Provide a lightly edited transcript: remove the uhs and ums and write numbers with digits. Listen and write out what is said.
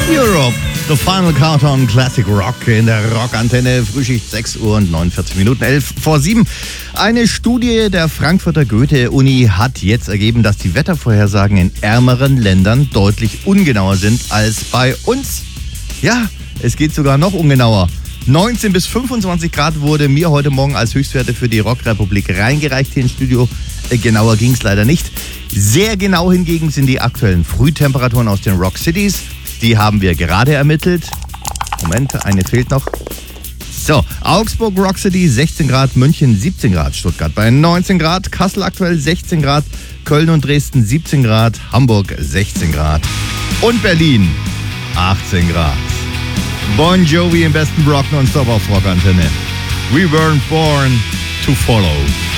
Europe, the final countdown Classic Rock in der Rockantenne. Frühschicht 6 Uhr und 49 Minuten, 11 vor 7. Eine Studie der Frankfurter Goethe-Uni hat jetzt ergeben, dass die Wettervorhersagen in ärmeren Ländern deutlich ungenauer sind als bei uns. Ja, es geht sogar noch ungenauer. 19 bis 25 Grad wurde mir heute Morgen als Höchstwerte für die Rockrepublik reingereicht hier ins Studio. Genauer ging es leider nicht. Sehr genau hingegen sind die aktuellen Frühtemperaturen aus den Rock Cities. Die haben wir gerade ermittelt. Moment, eine fehlt noch. So, Augsburg Rock City 16 Grad, München 17 Grad, Stuttgart bei 19 Grad, Kassel aktuell 16 Grad, Köln und Dresden 17 Grad, Hamburg 16 Grad und Berlin 18 Grad. Bon Jovi im besten Rock nonstop auf Rockantenne. We weren't born to follow.